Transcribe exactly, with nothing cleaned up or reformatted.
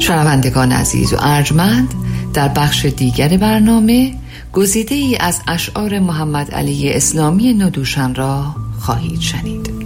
شنوندگان عزیز و ارجمند، در بخش دیگر برنامه گزیده ای از اشعار محمد علی اسلامی ندوشان را خواهید شنید.